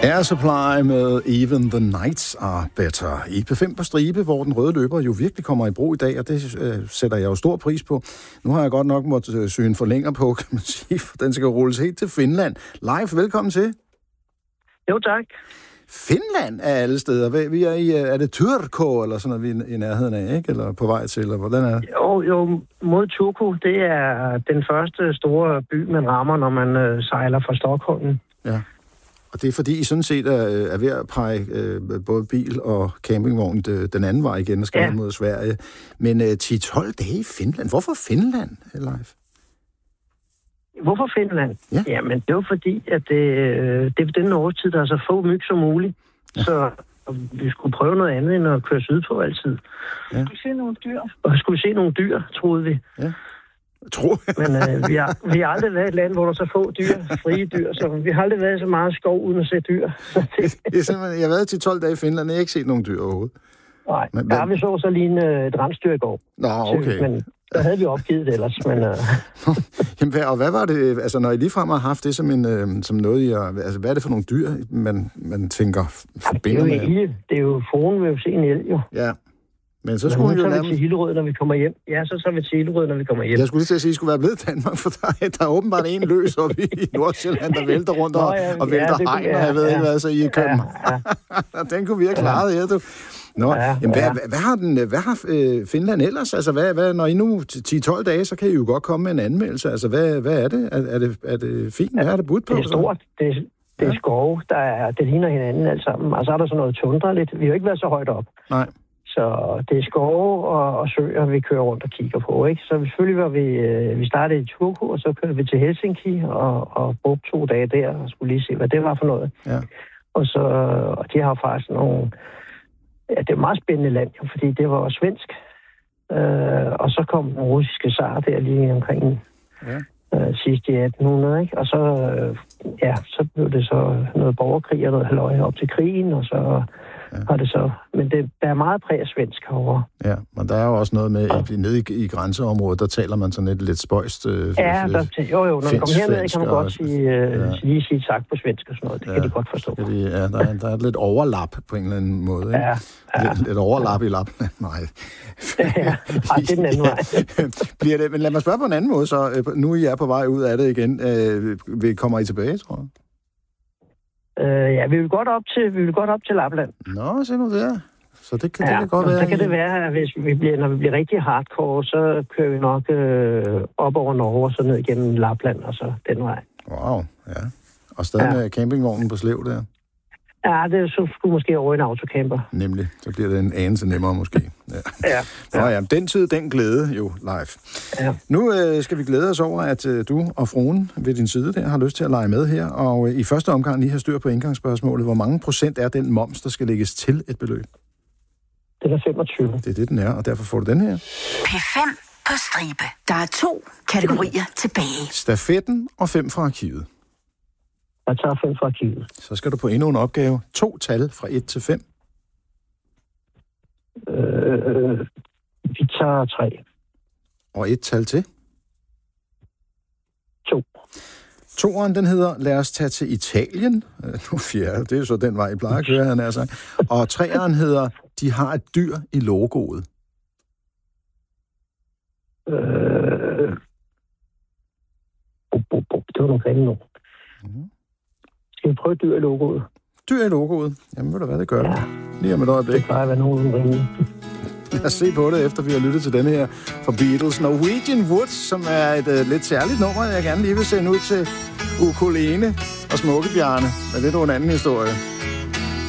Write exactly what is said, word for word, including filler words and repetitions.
Air Supply med Even the Nights Are Better. I P fem på stribe, hvor den røde løber jo virkelig kommer i brug i dag, og det øh, sætter jeg jo stor pris på. Nu har jeg godt nok måttet øh, søge en forlænger på, kan man sige, for den skal rulles helt til Finland. Live, velkommen til. Jo, tak. Finland er alle steder. Vi er i, er det Turku, eller sådan noget, vi er i nærheden af, ikke? Eller på vej til, eller hvordan er det? Jo, jo, mod Turku, det er den første store by, man rammer, når man øh, sejler fra Stockholm. Ja. Og det er fordi, I sådan set er, er ved at pege øh, både bil og campingvogn den anden vej igen, og skal ja. mod Sverige. Men øh, ti til tolv dage i Finland. Hvorfor Finland, Leif? Hvorfor Finland? Ja. Jamen, det var fordi, at det, det er den årstid, der er så få myg som muligt. Ja. Så vi skulle prøve noget andet, end at køre sydpå altid. Ja. Vi skulle se nogle dyr. Og vi skulle se nogle dyr, troede vi. Ja. Tror Men øh, vi, har, vi har aldrig været et land, hvor der er så få dyr, frie dyr, så vi har aldrig været så meget skov uden at se dyr. Så det... det er simpelthen, jeg har været til tolv dage i Finland, og jeg har ikke set nogen dyr overhovedet. Nej, men, der har vi så så lige en, et rensdyr i går. Nå, okay. Men der havde vi opgivet det ellers, men... Øh... Jamen, hvad, og hvad var det, altså når I ligefrem har haft det som, en, øh, som noget, I har, altså hvad er det for nogle dyr, man, man tænker forbinder med? Det er jo elge. Det er jo foran, vil jo se en elg, jo. Ja. Men så skulle men vi jo nærmest... nærmest... til Hillerød, når vi kommer hjem. Ja, så så vi til Hillerød, når vi kommer hjem. Jeg skulle lige til at sige, at I skulle være blevet Danmark, for der, der er åbenbart en løs oppe i Nordsjælland, der vælter rundt og, Nå, ja, og vælter ja, hegn, og jeg ved ja, ikke hvad, så I er køben. Ja, ja. Den kunne vi have klaret, ja, du. Nå, ja, jamen, hvad, ja. hvad, hvad har, den, hvad har øh, Finland ellers? Altså, hvad, hvad, når I nu ti til tolv dage, så kan I jo godt komme med en anmeldelse. Altså, hvad, hvad er det? Er, er det? Er det fint? Hvad er det budt på? Det er stort. Det er, det er ja. skove, der er, det ligner hinanden alt sammen. Og så er der sådan noget tundra lidt. Vi har jo ikke været så højt op. Nej. Så det er skove og, og søer, vi kører rundt og kigger på, ikke? Så selvfølgelig var vi, øh, vi startede i Turku, og så kørte vi til Helsinki og, og brugte to dage der og skulle lige se, hvad det var for noget. Ja. Og så, og de har faktisk nogle, ja, det er et meget spændende land, jo, fordi det var også svensk. Øh, og så kom den russiske zar der lige omkring ja. øh, sidst i atten hundrede, ikke? Og så, øh, ja, så blev det så noget borgerkrig og noget halløj op til krigen, og så ja. har det så... Men det, der er meget præg af svensk herovre. Ja, men der er jo også noget med, at nede i, i grænseområdet, der taler man sådan et lidt spøjst... Øh, ja, der, jo jo, når man kommer herned, kan man godt sige, øh, ja. lige sige tak på svensk og sådan noget. Det ja, kan de godt forstå. De, ja, der er, der er et lidt overlap på en eller anden måde, ikke? Ja. ja. Lidt, lidt overlap ja. i Lapland. Nej. ja, ja, det er den anden vej. Bliver det, men lad mig spørge på en anden måde, så nu I er på vej ud af det igen. Øh, kommer I tilbage, tror jeg? Uh, ja, vi vil godt op til, vi vil godt op til Lapland. Nå, se nu der. Så det kan, ja, det kan godt være. Så kan det være, at hvis vi bliver, når vi bliver rigtig hardcore, så kører vi nok øh, op over Norge og så ned igennem Lapland og så den vej. Wow, ja. Og stadig ja. med campingvognen på slev der. Ja, det så skulle måske over en autocamper. Nemlig. Så bliver det en anelse nemmere måske. Ja. ja. Nå ja, den tid, den glæde jo live. Ja. Nu øh, skal vi glæde os over, at øh, du og fruen ved din side der har lyst til at lege med her. Og øh, i første omgang lige have styr på indgangsspørgsmålet. Hvor mange procent er den moms, der skal lægges til et beløb? Den er femogtyve. Det er det, den er, og derfor får du den her. P fem på stribe. Der er to kategorier tilbage. Stafetten og fem fra arkivet. Jeg tager fem fra arkivet. Så skal du på endnu en opgave. To tal fra et til fem. Øh, vi tager tre. Og et tal til? To. Toeren, den hedder, lad os tage til Italien. Nu fjerde, det er så den vej, I plejer at køre, han er sagt. Og treeren hedder, de har et dyr i logoet. Øh, bo, bo, bo. Det var nogle grimme nu. Mm-hmm. Skal vi prøve dyr i logoet? Dyr i logoet? Jamen, ved du hvad, det gør ja. vi. Lige om et øjeblik. Det plejer at være nogen rimelig. Lad os se på det, efter vi har lyttet til denne her fra Beatles. Norwegian Wood, som er et uh, lidt særligt nummer, jeg gerne lige vil sende ud til Ukulele og Smukkebjarne. Men det er jo en anden historie.